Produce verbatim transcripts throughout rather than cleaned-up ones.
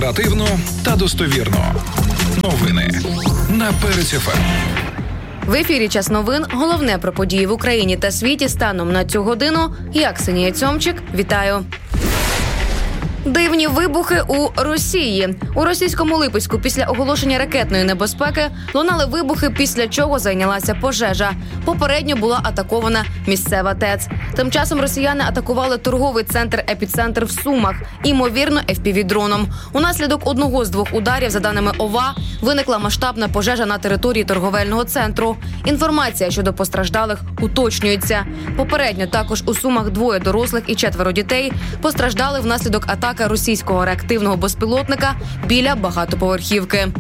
Оперативно та достовірно. Новини на Перець еф ем. В ефірі «Час новин». Головне про події в Україні та світі станом на цю годину. Я, Ксенія Цьомчик. Вітаю. Дивні вибухи у Росії. У російському Липецьку після оголошення ракетної небезпеки лунали вибухи, після чого зайнялася пожежа. Попередньо була атакована місцева ТЕЦ. Тим часом росіяни атакували торговий центр «Епіцентр» в Сумах, імовірно, еф пі ві-дроном. Унаслідок одного з двох ударів, за даними ОВА, виникла масштабна пожежа на території торговельного центру. Інформація щодо постраждалих уточнюється. Попередньо також у Сумах двоє дорослих і четверо дітей постраждали внаслідок атаки російського реактивного безпілотника біля багатоповерхівки.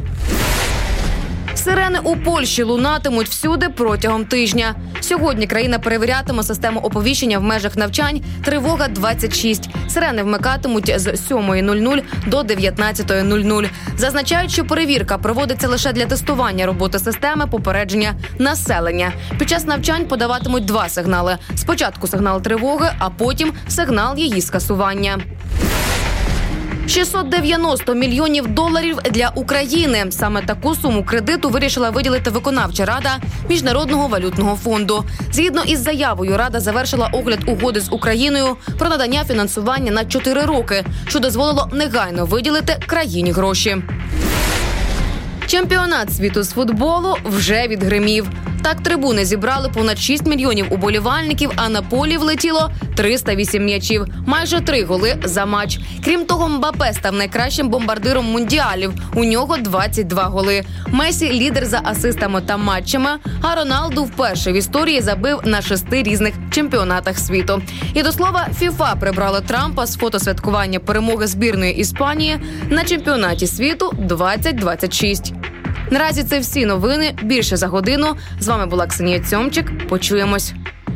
Сирени у Польщі лунатимуть всюди протягом тижня. Сьогодні країна перевірятиме систему оповіщення в межах навчань «Тривога двадцять шість». Сирени вмикатимуть з сьомої нуль нуль до дев'ятнадцятої нуль нуль. Зазначають, що перевірка проводиться лише для тестування роботи системи попередження населення. Під час навчань подаватимуть два сигнали. Спочатку сигнал тривоги, а потім сигнал її скасування. шістсот дев'яносто мільйонів доларів для України. Саме таку суму кредиту вирішила виділити виконавча рада Міжнародного валютного фонду. Згідно із заявою, рада завершила огляд угоди з Україною про надання фінансування на чотири роки, що дозволило негайно виділити країні гроші. Чемпіонат світу з футболу вже відгримів. Так, трибуни зібрали понад шість мільйонів уболівальників, а на полі влетіло триста вісім м'ячів. Майже три голи за матч. Крім того, Мбаппе став найкращим бомбардиром мундіалів. У нього двадцять два голи. Месі – лідер за асистами та матчами, а Роналду вперше в історії забив на шести різних чемпіонатах світу. І до слова, ФІФА прибрала Трампа з фотосвяткування перемоги збірної Іспанії на чемпіонаті світу двадцять двадцять шість. Наразі це всі новини. Більше за годину. З вами була Ксенія Цьомчик. Почуємось.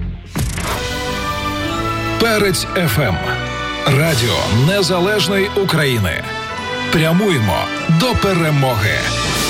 Перець еф ем. Радіо Незалежної України. Прямуємо до перемоги.